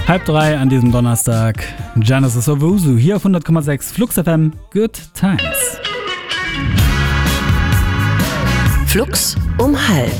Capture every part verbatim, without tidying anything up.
Halb drei an diesem Donnerstag. Genesis Owusu hier auf hundert Komma sechs Flux F M. Good Times. Flux um halb.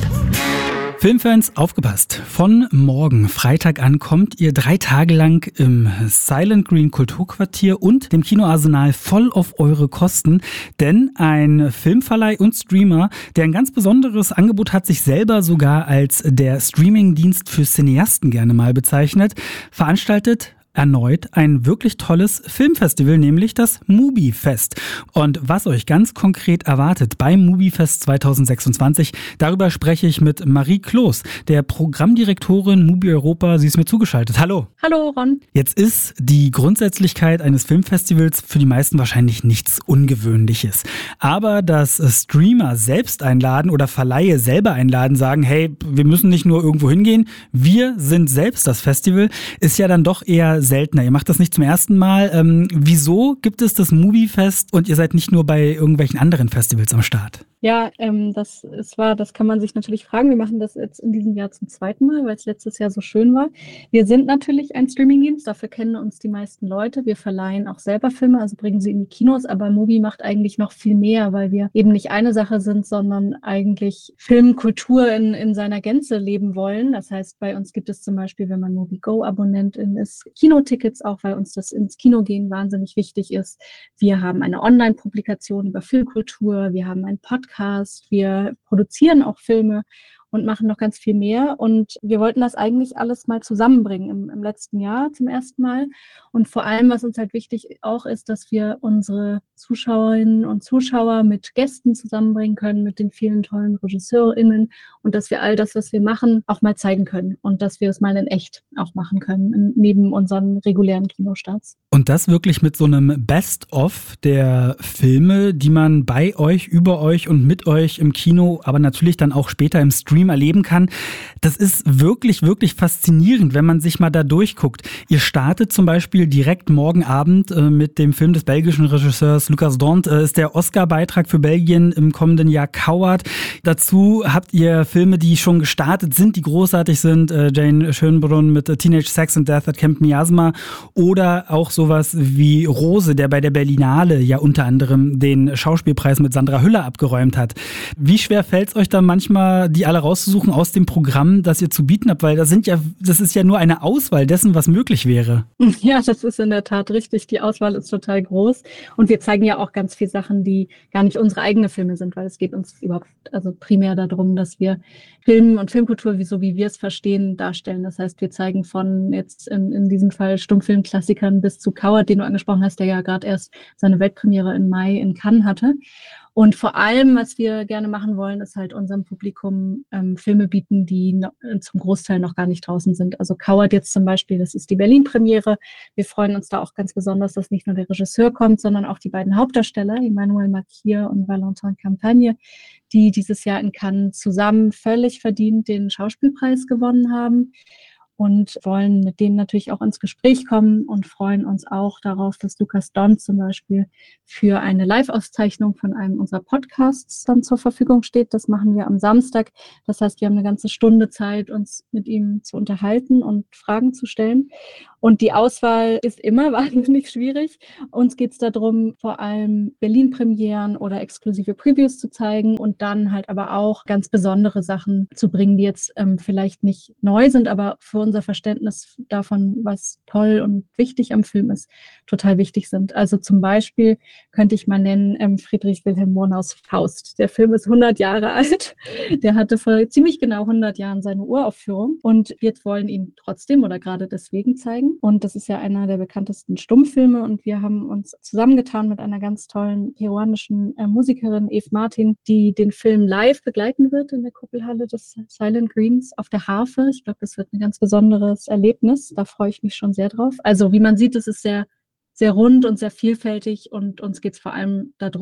Filmfans, aufgepasst. Von morgen, Freitag an, kommt ihr drei Tage lang im Silent Green Kulturquartier und dem Kinoarsenal voll auf eure Kosten. Denn ein Filmverleih und Streamer, der ein ganz besonderes Angebot hat, sich selber sogar als der Streamingdienst für Cineasten gerne mal bezeichnet, veranstaltet erneut ein wirklich tolles Filmfestival, nämlich das MUBI-Fest. Und was euch ganz konkret erwartet beim MUBI-Fest zwanzig sechsundzwanzig, darüber spreche ich mit Marie Kloß, der Programmdirektorin MUBI Europa. Sie ist mir zugeschaltet. Hallo. Hallo, Ron. Jetzt ist die Grundsätzlichkeit eines Filmfestivals für die meisten wahrscheinlich nichts Ungewöhnliches. Aber dass Streamer selbst einladen oder Verleihe selber einladen, sagen, hey, wir müssen nicht nur irgendwo hingehen, wir sind selbst das Festival, ist ja dann doch eher seltener. Ihr macht das nicht zum ersten Mal. Ähm, wieso gibt es das MUBI-Fest und ihr seid nicht nur bei irgendwelchen anderen Festivals am Start? Ja, ähm, das ist wahr, das kann man sich natürlich fragen. Wir machen das jetzt in diesem Jahr zum zweiten Mal, weil es letztes Jahr so schön war. Wir sind natürlich ein Streamingdienst, dafür kennen uns die meisten Leute. Wir verleihen auch selber Filme, also bringen sie in die Kinos, aber MUBI macht eigentlich noch viel mehr, weil wir eben nicht eine Sache sind, sondern eigentlich Filmkultur in, in seiner Gänze leben wollen. Das heißt, bei uns gibt es zum Beispiel, wenn man MUBI Go-Abonnentin ist, Kinotickets, auch weil uns das ins Kino gehen wahnsinnig wichtig ist. Wir haben eine Online-Publikation über Filmkultur, wir haben einen Podcast, wir produzieren auch Filme und machen noch ganz viel mehr. Und wir wollten das eigentlich alles mal zusammenbringen im, im letzten Jahr zum ersten Mal. Und vor allem, was uns halt wichtig auch ist, dass wir unsere Zuschauerinnen und Zuschauer mit Gästen zusammenbringen können, mit den vielen tollen RegisseurInnen und dass wir all das, was wir machen, auch mal zeigen können und dass wir es mal in echt auch machen können, neben unseren regulären Kinostarts. Und das wirklich mit so einem Best-of der Filme, die man bei euch, über euch und mit euch im Kino, aber natürlich dann auch später im Stream erleben kann. Das ist wirklich, wirklich faszinierend, wenn man sich mal da durchguckt. Ihr startet zum Beispiel direkt morgen Abend äh, mit dem Film des belgischen Regisseurs Lucas Dont, äh, ist der Oscar-Beitrag für Belgien im kommenden Jahr Coward. Dazu habt ihr Filme, die schon gestartet sind, die großartig sind. Äh, Jane Schönbrunn mit Teenage Sex and Death at Camp Miasma oder auch sowas wie Rose, der bei der Berlinale ja unter anderem den Schauspielpreis mit Sandra Hüller abgeräumt hat. Wie schwer fällt es euch da manchmal, die alle rauszusuchen aus dem Programm, das ihr zu bieten habt? Weil das sind ja, das ist ja nur eine Auswahl dessen, was möglich wäre. Ja, das ist in der Tat richtig. Die Auswahl ist total groß. Und wir zeigen ja auch ganz viele Sachen, die gar nicht unsere eigenen Filme sind, weil es geht uns überhaupt, also primär darum, dass wir Film und Filmkultur, wie so wie wir es verstehen, darstellen. Das heißt, wir zeigen von jetzt in, in diesem Fall Stummfilmklassikern bis zu Coward, den du angesprochen hast, der ja gerade erst seine Weltpremiere im Mai in Cannes hatte. Und vor allem, was wir gerne machen wollen, ist halt unserem Publikum ähm, Filme bieten, die no, zum Großteil noch gar nicht draußen sind. Also Coward jetzt zum Beispiel, das ist die Berlin-Premiere. Wir freuen uns da auch ganz besonders, dass nicht nur der Regisseur kommt, sondern auch die beiden Hauptdarsteller, Emmanuel Makier und Valentin Campagne, die dieses Jahr in Cannes zusammen völlig verdient den Schauspielpreis gewonnen haben. Und wollen mit denen natürlich auch ins Gespräch kommen und freuen uns auch darauf, dass Lucas Dont zum Beispiel für eine Live-Auszeichnung von einem unserer Podcasts dann zur Verfügung steht. Das machen wir am Samstag. Das heißt, wir haben eine ganze Stunde Zeit, uns mit ihm zu unterhalten und Fragen zu stellen. Und die Auswahl ist immer wahnsinnig schwierig. Uns geht es darum, vor allem Berlin-Premieren oder exklusive Previews zu zeigen und dann halt aber auch ganz besondere Sachen zu bringen, die jetzt ähm, vielleicht nicht neu sind, aber für unser Verständnis davon, was toll und wichtig am Film ist, total wichtig sind. Also zum Beispiel könnte ich mal nennen ähm, Friedrich Wilhelm Murnaus Faust. Der Film ist hundert Jahre alt. Der hatte vor ziemlich genau hundert Jahren seine Uraufführung und wir wollen ihn trotzdem oder gerade deswegen zeigen. Und das ist ja einer der bekanntesten Stummfilme und wir haben uns zusammengetan mit einer ganz tollen peruanischen äh, Musikerin, Eve Martin, die den Film live begleiten wird in der Kuppelhalle des Silent Greens auf der Harfe. Ich glaube, das wird ein ganz besonderes Erlebnis. Da freue ich mich schon sehr drauf. Also wie man sieht, es ist sehr, sehr rund und sehr vielfältig und uns geht es vor allem darum,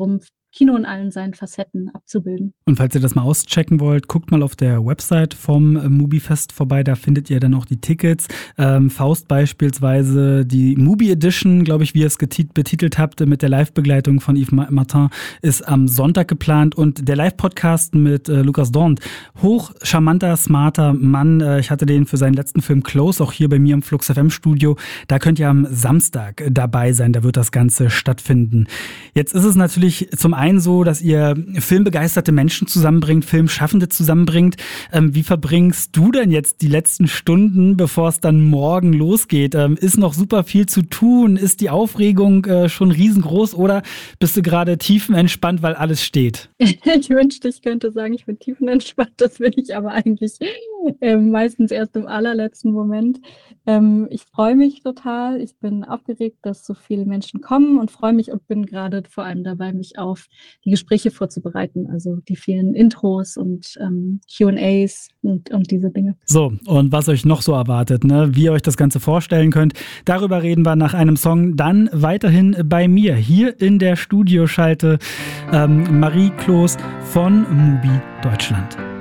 Kino in allen seinen Facetten abzubilden. Und falls ihr das mal auschecken wollt, guckt mal auf der Website vom Mubi-Fest vorbei, da findet ihr dann auch die Tickets. Ähm, Faust beispielsweise, die Mubi Edition, glaube ich, wie ihr es getit- betitelt habt, mit der Live-Begleitung von Yves Martin, ist am Sonntag geplant und der Live-Podcast mit äh, Lukas Dorn, hoch charmanter, smarter Mann. Äh, ich hatte den für seinen letzten Film Close auch hier bei mir im Flux F M Studio. Da könnt ihr am Samstag dabei sein, da wird das Ganze stattfinden. Jetzt ist es natürlich zum einen so, dass ihr filmbegeisterte Menschen zusammenbringt, Filmschaffende zusammenbringt. Ähm, wie verbringst du denn jetzt die letzten Stunden, bevor es dann morgen losgeht? Ähm, ist noch super viel zu tun? Ist die Aufregung äh, schon riesengroß oder bist du gerade tiefenentspannt, weil alles steht? Ich wünschte, ich könnte sagen, ich bin tiefenentspannt. Das bin ich aber eigentlich äh, meistens erst im allerletzten Moment. Ähm, ich freue mich total. Ich bin aufgeregt, dass so viele Menschen kommen und freue mich und bin gerade vor allem dabei, mich auf die Gespräche vorzubereiten. Also die vielen Intros und ähm, Q und A's und, und diese Dinge. So, und was euch noch so erwartet, ne? Wie ihr euch das Ganze vorstellen könnt, darüber reden wir nach einem Song. Dann weiterhin bei mir, hier in der Studioschalte, ähm, Marie Kloß von Mubi Deutschland.